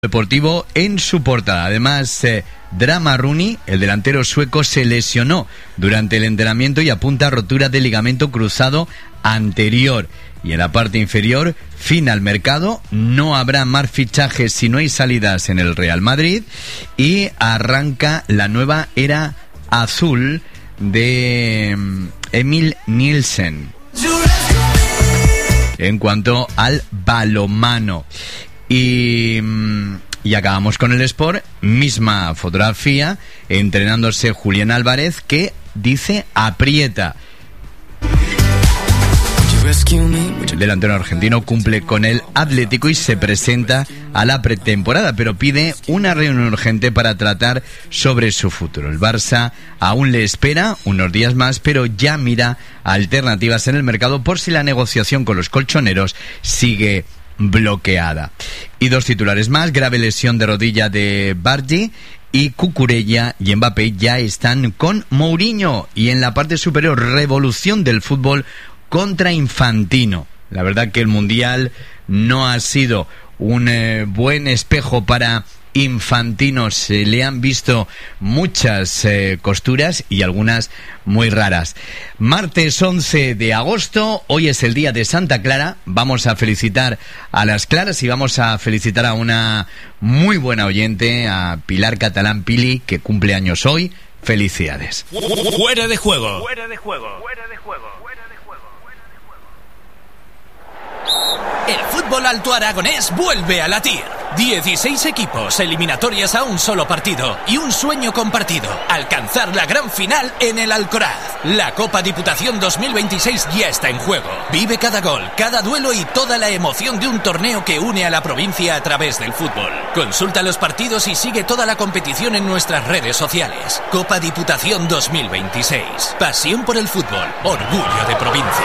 Deportivo en su portada. Además, Drama Rooney, el delantero sueco, se lesionó durante el entrenamiento y apunta a rotura de ligamento cruzado anterior. Y en la parte inferior, fin al mercado, no habrá más fichajes si no hay salidas en el Real Madrid y arranca la nueva era azul de Emil Nielsen. En cuanto al balonmano. Y acabamos con el Sport, misma fotografía, entrenándose Julián Álvarez, que dice aprieta. El delantero argentino cumple con el Atlético y se presenta a la pretemporada, pero pide una reunión urgente para tratar sobre su futuro. El Barça aún le espera unos días más, pero ya mira alternativas en el mercado por si la negociación con los colchoneros sigue bloqueada. Y dos titulares más: grave lesión de rodilla de Bardi, y Cucurella y Mbappé ya están con Mourinho. Y en la parte superior, revolución del fútbol contra Infantino. La verdad que el Mundial no ha sido un buen espejo para Infantino. Se le han visto muchas costuras y algunas muy raras. Martes 11 de agosto, hoy es el día de Santa Clara. Vamos a felicitar a las Claras y vamos a felicitar a una muy buena oyente, a Pilar Catalán Pili, que cumple años hoy. Felicidades. Fuera de juego. Fuera de juego. Fuera de juego. El fútbol alto aragonés vuelve a latir. 16 equipos, eliminatorias a un solo partido y un sueño compartido: alcanzar la gran final en el Alcoraz. La Copa Diputación 2026 ya está en juego. Vive cada gol, cada duelo y toda la emoción de un torneo que une a la provincia a través del fútbol. Consulta los partidos y sigue toda la competición en nuestras redes sociales. Copa Diputación 2026. Pasión por el fútbol, orgullo de provincia.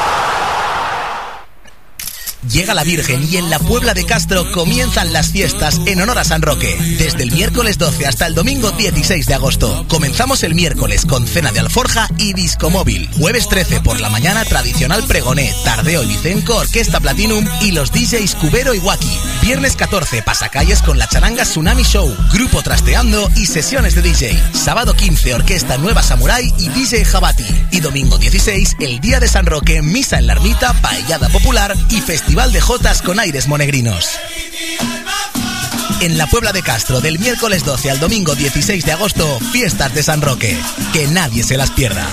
Llega la Virgen y en la Puebla de Castro comienzan las fiestas en honor a San Roque. Desde el miércoles 12 hasta el domingo 16 de agosto. Comenzamos el miércoles con cena de alforja y disco móvil. Jueves 13 por la mañana, tradicional pregoné, tardeo licenco, orquesta Platinum y los DJs Cubero y Waki. Viernes 14, pasacalles con la charanga Tsunami Show, grupo Trasteando y sesiones de DJ. Sábado 15, orquesta Nueva Samurai y DJ Jabati. Y domingo 16, el día de San Roque, misa en la ermita, paellada popular y festival de jotas con aires monegrinos. En la Puebla de Castro, del miércoles 12 al domingo 16 de agosto, fiestas de San Roque. Que nadie se las pierda.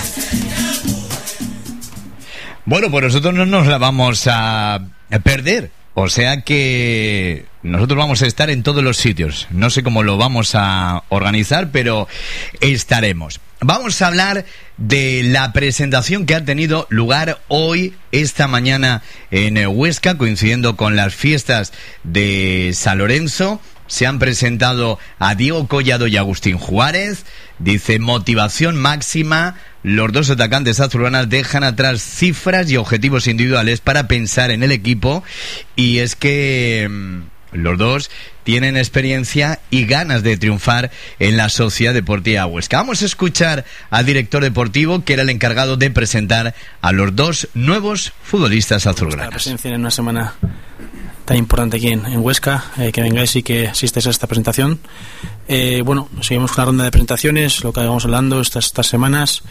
Bueno, pues nosotros no nos la vamos a perder. O sea que nosotros vamos a estar en todos los sitios. No sé cómo lo vamos a organizar, pero estaremos. Vamos a hablar de la presentación que ha tenido lugar hoy, esta mañana, en Huesca, coincidiendo con las fiestas de San Lorenzo. Se han presentado a Diego Collado y Agustín Juárez. Dice: motivación máxima. Los dos atacantes azulgranas dejan atrás cifras y objetivos individuales para pensar en el equipo. Y es que los dos tienen experiencia y ganas de triunfar en la Sociedad Deportiva Huesca. Vamos a escuchar al director deportivo, que era el encargado de presentar a los dos nuevos futbolistas azulgranas. La presencia en una semana tan importante aquí en Huesca, que vengáis y que asistáis a esta presentación. Bueno, seguimos con la ronda de presentaciones, lo que vamos hablando estas semanas.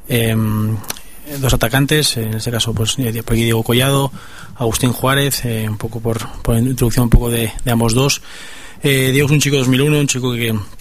Dos atacantes, en este caso pues por aquí Diego Collado, Agustín Juárez, un poco por introducción un poco de ambos dos. Diego es un chico de 2001, un chico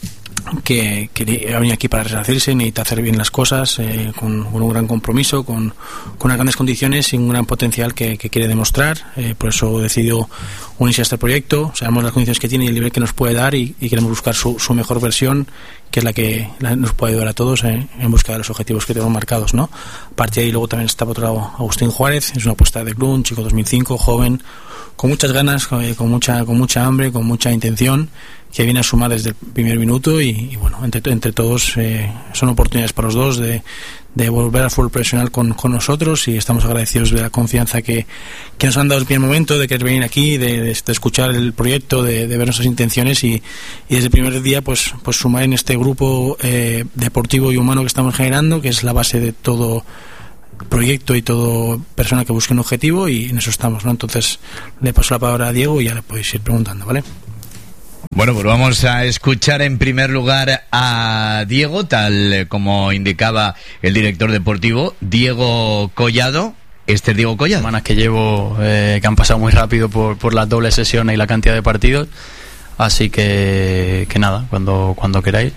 que ha venido aquí para resarcirse, necesita hacer bien las cosas, con un gran compromiso, con unas grandes condiciones y un gran potencial que quiere demostrar. Por eso decidió unirse a este proyecto. Sabemos las condiciones que tiene y el nivel que nos puede dar, y queremos buscar su mejor versión, que es la que nos puede ayudar a todos en busca de los objetivos que tenemos marcados, ¿no? A partir de ahí luego también está por otro lado Agustín Juárez. Es una apuesta de club, un chico 2005, joven, con muchas ganas, con mucha hambre, con mucha intención, que viene a sumar desde el primer minuto y bueno, entre todos son oportunidades para los dos de volver al fútbol profesional con nosotros, y estamos agradecidos de la confianza que nos han dado desde el primer momento, de querer venir aquí, de escuchar el proyecto, de ver nuestras intenciones y desde el primer día pues sumar en este grupo deportivo y humano que estamos generando, que es la base de todo proyecto y todo persona que busque un objetivo, y en eso estamos, ¿no? Entonces le paso la palabra a Diego y ya le podéis ir preguntando, ¿vale? Bueno, pues vamos a escuchar en primer lugar a Diego, tal como indicaba el director deportivo, Diego Collado. Este es Diego Collado. Semanas que llevo, que han pasado muy rápido por las dobles sesiones y la cantidad de partidos. Así que nada, cuando queráis.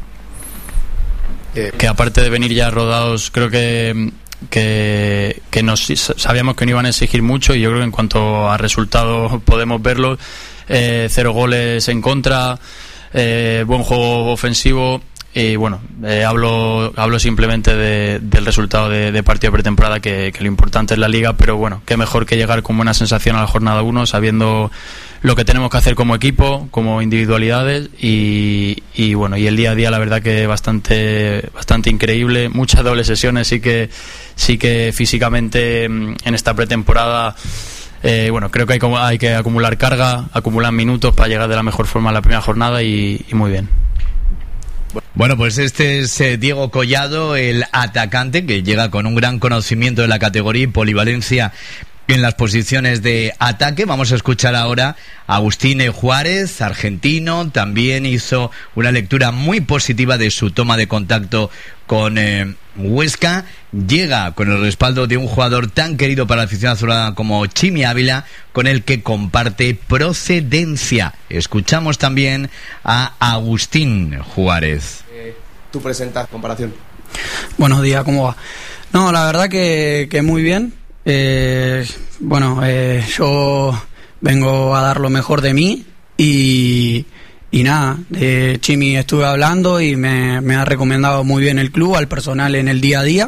Que aparte de venir ya rodados, creo que sabíamos que no iban a exigir mucho, y yo creo que en cuanto a resultados podemos verlo. 0 goles en contra, buen juego ofensivo, y bueno, hablo simplemente del resultado de partido de pretemporada, que lo importante es la liga, pero bueno, qué mejor que llegar con buena sensación a la jornada 1, sabiendo lo que tenemos que hacer como equipo, como individualidades, y bueno, y el día a día la verdad que bastante increíble, muchas dobles sesiones, sí que físicamente en esta pretemporada bueno, creo que hay que acumular carga, acumular minutos para llegar de la mejor forma a la primera jornada, y muy bien. Bueno, pues este es Diego Collado, el atacante, que llega con un gran conocimiento de la categoría y polivalencia en las posiciones de ataque. Vamos a escuchar ahora a Agustín Juárez, argentino. También hizo una lectura muy positiva de su toma de contacto con Huesca. Llega con el respaldo de un jugador tan querido para la afición azulada como Chimi Ávila, con el que comparte procedencia. Escuchamos también a Agustín Juárez. Tu comparación. Buenos días, ¿cómo va? No, la verdad que muy bien. Yo vengo a dar lo mejor de mí, y nada, de Chimi estuve hablando y me ha recomendado muy bien el club, al personal en el día a día,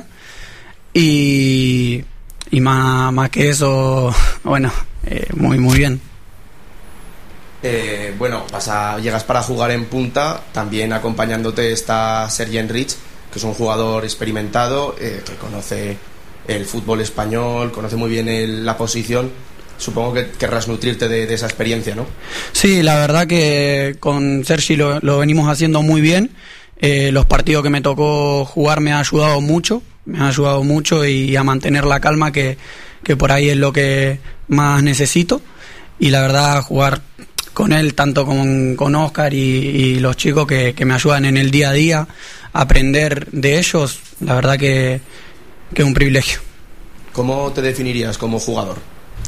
y más que eso, bueno, muy bien. Llegas para jugar en punta, también acompañándote está Sergi Enrich, que es un jugador experimentado, que conoce el fútbol español, conoce muy bien la posición. Supongo que querrás nutrirte de esa experiencia, ¿no? Sí, la verdad que con Sergi lo venimos haciendo muy bien. Los partidos que me tocó jugar me ha ayudado mucho y a mantener la calma, que por ahí es lo que más necesito. Y la verdad, jugar con él, tanto con Oscar y los chicos que me ayudan en el día a día, aprender de ellos, la verdad que es un privilegio. ¿Cómo te definirías como jugador?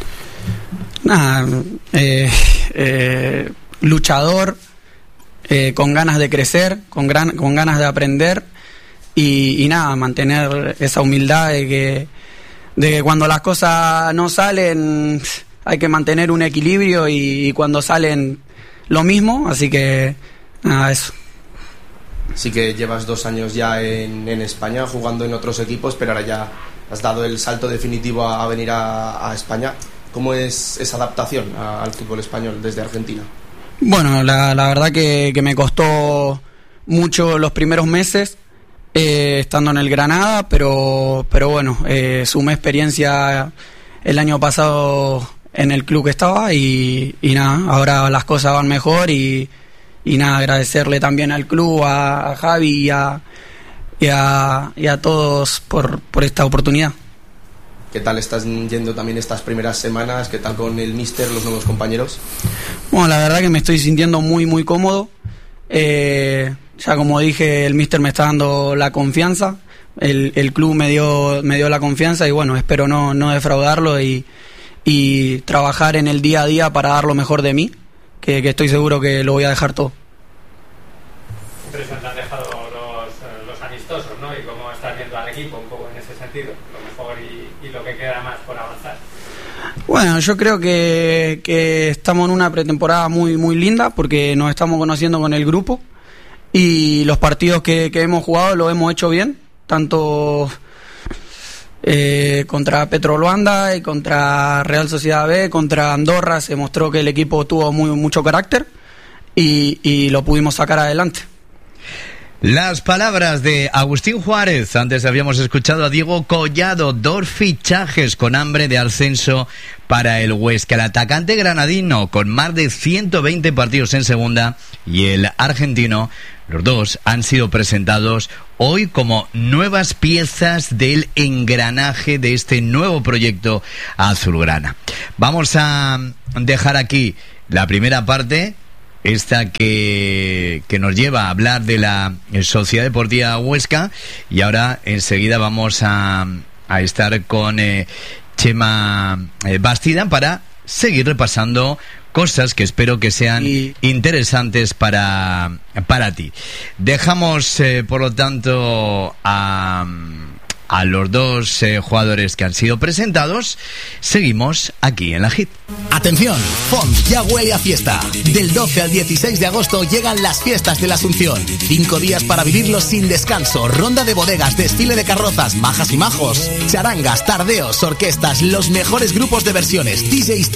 Luchador, con ganas de crecer, con ganas de aprender, y mantener esa humildad de que cuando las cosas no salen hay que mantener un equilibrio, y cuando salen lo mismo, así que eso. Sí que llevas 2 años ya en España jugando en otros equipos, pero ahora ya has dado el salto definitivo a venir a España. ¿Cómo es esa adaptación al fútbol español desde Argentina? Bueno, la verdad que me costó mucho los primeros meses estando en el Granada, pero bueno, sumé experiencia el año pasado en el club que estaba, y ahora las cosas van mejor, y agradecerle también al club, a Javi y a todos por esta oportunidad. ¿Qué tal están yendo también estas primeras semanas? ¿Qué tal con el míster, los nuevos compañeros? Bueno, la verdad que me estoy sintiendo muy cómodo. Ya como dije, el míster me está dando la confianza, el club me dio la confianza, y bueno, espero no defraudarlo y trabajar en el día a día para dar lo mejor de mí, que estoy seguro que lo voy a dejar todo. ¿Qué impresión te han dejado los amistosos, ¿no? Y cómo estás viendo al equipo un poco en ese sentido, lo mejor y lo que queda más por avanzar? Bueno, yo creo que estamos en una pretemporada muy linda, porque nos estamos conociendo con el grupo, y los partidos que hemos jugado los hemos hecho bien, tanto contra Petro Luanda y contra Real Sociedad B, contra Andorra. Se mostró que el equipo tuvo mucho carácter, y lo pudimos sacar adelante. Las palabras de Agustín Juárez. Antes habíamos escuchado a Diego Collado. 2 fichajes con hambre de ascenso para el Huesca. El atacante granadino con más de 120 partidos en segunda, y el argentino, los dos han sido presentados hoy como nuevas piezas del engranaje de este nuevo proyecto azulgrana. Vamos a dejar aquí la primera parte. esta que nos lleva a hablar de la Sociedad Deportiva Huesca, y ahora enseguida vamos a estar con Chema Bastida para seguir repasando cosas que espero que sean interesantes para ti. Dejamos, por lo tanto, a los dos jugadores que han sido presentados. Seguimos aquí en la HIT. Atención, Font ya huele a fiesta. Del 12 al 16 de agosto llegan las fiestas de la Asunción. 5 días para vivirlos sin descanso. Ronda de bodegas, desfile de carrozas, majas y majos, charangas, tardeos, orquestas, los mejores grupos de versiones, DJs